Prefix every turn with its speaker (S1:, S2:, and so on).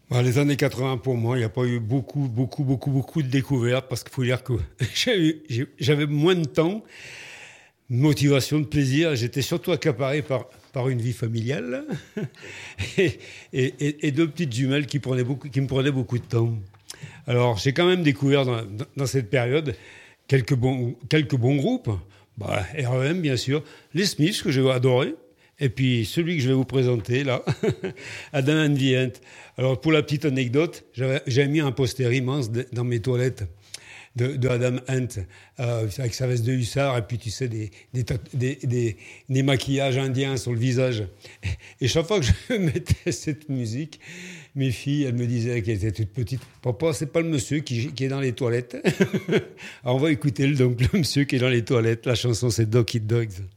S1: Les années 80, pour moi, il n'y a pas eu beaucoup de découvertes parce qu'il faut dire que j'avais moins de temps, de motivation, de plaisir. J'étais surtout accaparé par une vie familiale et deux petites jumelles qui me prenaient beaucoup de temps. Alors, j'ai quand même découvert dans cette période quelques bons groupes. R.E.M. bien sûr, les Smiths que j'ai adoré, et puis celui que je vais vous présenter là, Adam and the Ant. Alors pour la petite anecdote, j'avais mis un poster immense dans mes toilettes de Adam Ant, avec sa veste de hussard, et puis tu sais, des maquillages indiens sur le visage. Et chaque fois que je mettais cette musique, mes filles, elles me disaient qu'elles étaient toutes petites, papa, c'est pas le monsieur qui est dans les toilettes. Alors on va écouter le monsieur qui est dans les toilettes. La chanson, c'est Dog Eat Dogs.